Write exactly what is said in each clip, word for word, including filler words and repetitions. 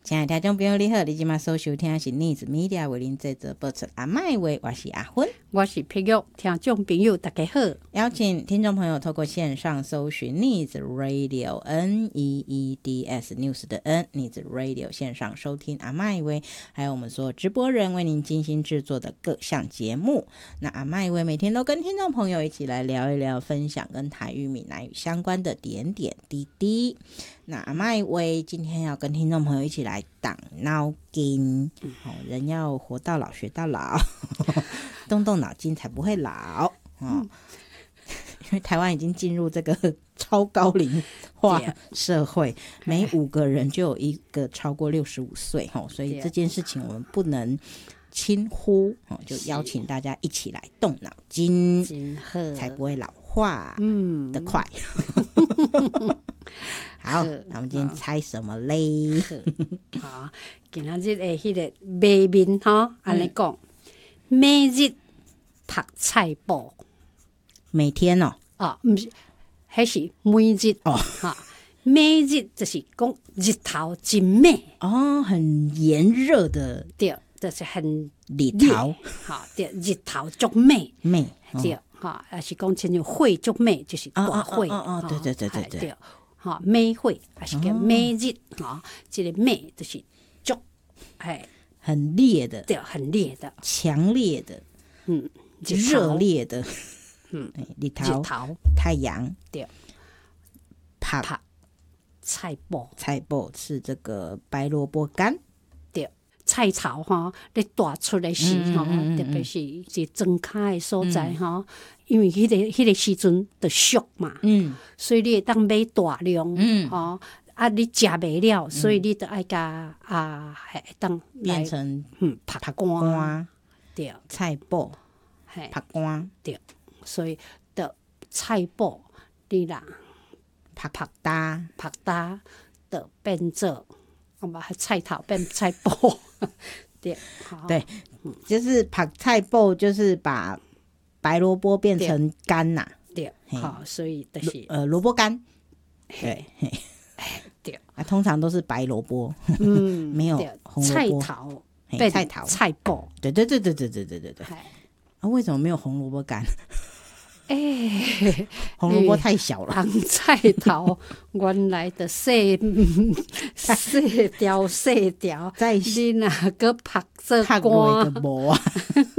亲爱的听众朋友你好，你现在所收听的是逆子 Media 为您制作播出阿麦话，我是阿芬， 我是佩玉。听众朋友大家好， 邀请听众朋友透过线上搜寻逆子 Radio N E E D S News 的 N 逆子 Radio 线上收听阿麦话，还有我们所有直播人为您精心制作的各项节目。那阿麦话每天都跟听众朋友一起来聊一聊，分享跟台语闽南语相关的点点滴滴。那阿麦威今天要跟听众朋友一起来挡脑筋、哦、人要活到老学到老动动脑筋才不会老、哦、因为台湾已经进入这个超高龄化社会，每五个人就有一个超过六十五岁、哦、所以这件事情我们不能轻忽、哦、就邀请大家一起来动脑筋，才不会老化的快、嗯好，那我们今天猜什么嘞？ 好，今仔日的迄个卖面吼，安尼讲，每日读菜谱， 每天哦， 哦，毋是，迄是每日哦，哈，每日就是讲日头真美哦，很炎热的， 对，就是很日头， 哈，对，日头足美美， 对，哈，也是讲亲像火足美，就是大火， 哦哦，对对对对对。 哈，美火还是叫美日哈，这个美就是足，哎， 很烈的， 对，很烈的， 强烈的， 嗯， 热烈的， 嗯， 日头，太阳， 对， 拍拍菜脯， 菜脯是这个白萝卜干， 对，菜草哈，你大出来时哈，特别是是睁开的所在哈。因为迄、那个迄、那个时阵就俗嘛，嗯，所以你会当买大量，嗯，吼、哦，啊，你食袂了，所以你就爱甲啊，会当变成嗯拍干，对， 菜脯，拍干， 对，所以的菜脯你啦， 拍拍搭拍搭的变做，我把菜头变菜脯，对， 对，就是拍菜脯，就是把白萝卜变成干呐、啊， 对，好，所以就是呃萝卜干，对， 对， 啊，通常都是白萝卜，嗯，没有红萝卜， 菜头， 菜头， 菜脯， 对对对对对对对对对，啊，为什么没有红萝卜干？哎、欸，红萝卜太小了。 红菜头原来的细细条细条， 在你哪个拍做干？的无啊。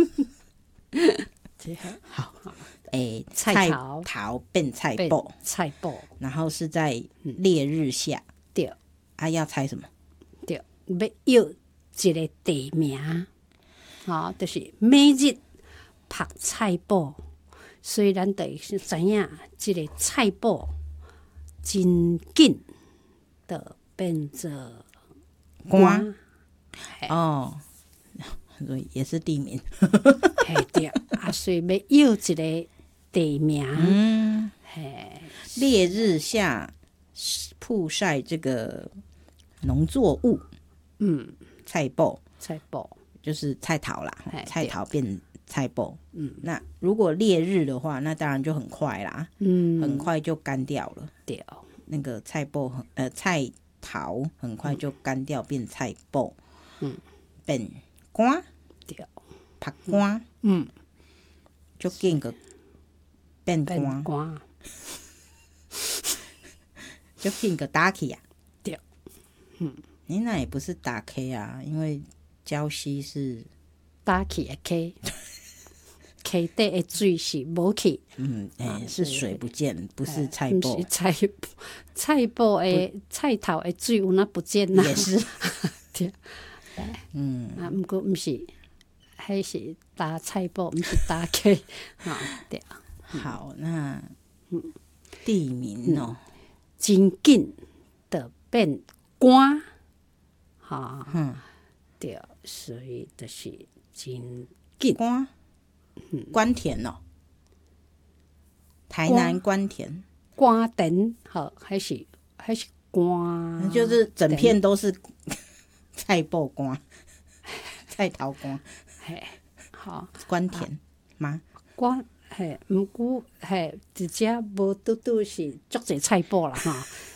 好，诶、欸， 菜头头变菜脯， 菜脯， 然后是在烈日下， 对， 啊，要猜什么？ 对，要要一个地名，好，就是每日拍菜脯。虽然就是知影，这个菜脯真紧的变做干哦，所以也是地名。 嘿对啊，所以要要一个地名。嗯， 嘿，烈日下曝晒这个农作物。嗯，菜脯， 菜脯就是菜头啦，菜头变。菜脯，嗯，那如果烈日的话，那当然就很快啦，嗯，很快就干掉了。 对， 那个菜脯，呃，菜头很快就干掉，变菜脯，嗯，变干， 对， 拍干，嗯，就变个变干，就变个打起啊， 对，嗯， 你那也不是打 K 啊，因为礁溪是打起的 K。溪底的水是无去， 嗯，哎、欸，是水不见，不是菜脯。 是菜菜脯的菜头的水有哪不见啦？ 也是， 对，嗯，啊，不过不是，还是打菜脯，不是打溪，啊，对。 好，那地名哦， 真紧的变干，哈，嗯，对，所以就是真紧干。关田哦，台南关田， 关田好还是还是关， 就是整片都是菜脯关、菜头关， 嘿，好关田吗？ 关嘿，毋过嘿，直接无拄拄是足侪菜脯啦哈，